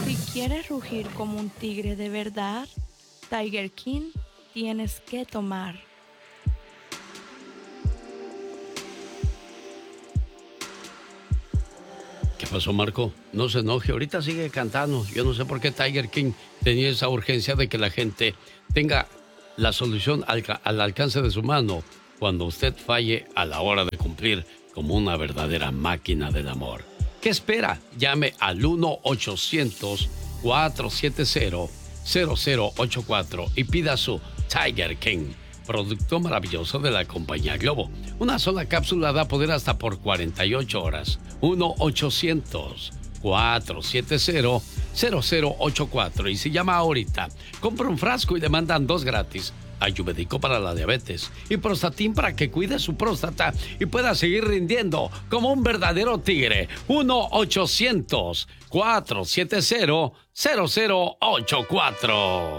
Si quieres rugir como un tigre de verdad, Tiger King tienes que tomar. ¿Qué pasó, Marco? No se enoje, ahorita sigue cantando. Yo no sé por qué Tiger King tenía esa urgencia de que la gente tenga la solución al alcance de su mano cuando usted falle a la hora de cumplir como una verdadera máquina del amor. ¿Qué espera? Llame al 1-800-470-0084 y pida su Tiger King, producto maravilloso de la compañía Globo. Una sola cápsula da poder hasta por 48 horas. 1-800-470-0084. Y si llama ahorita, compra un frasco y le mandan 2 gratis. Ayurvédico para la diabetes y Prostatin para que cuide su próstata y pueda seguir rindiendo como un verdadero tigre. 1-800-470-0084.